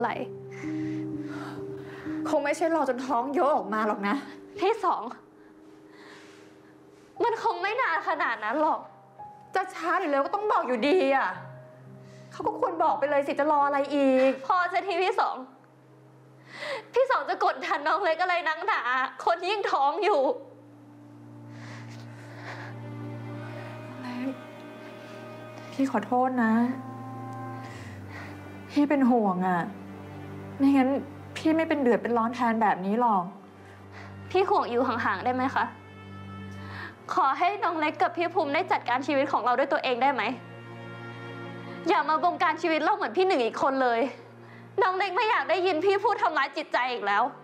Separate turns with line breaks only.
อะไร
คงไม่ใช่รอจนท้องโยกออกมาหรอกนะ
พี่สองมันคงไม่นานขนาดนั้นหรอก
จะช้าหรือเร็วก็ต้องบอกอยู่ดีอ่ะเขาก็ควรบอกไปเลยสิจะรออะไรอีก
พอจะทีพี่สองจะกดดันน้องเล็กอะไรนักหนาคนยิ่งท้องอยู่
พี่ขอโทษนะพี่เป็นห่วงอ่ะไม่งั้นพี่ไม่เป็นเดือดเป็นร้อนแทนแบบนี้หรอก
พี่ห่วงอยู่ห่างๆได้ไหมคะขอให้น้องเล็กกับพี่ภูมิได้จัดการชีวิตของเราด้วยตัวเองได้ไหมอย่ามาบงการชีวิตเราเหมือนพี่หนึ่งอีกคนเลยน้องเล็กไม่อยากได้ยินพี่พูดทำร้ายจิตใจอีกแล้ว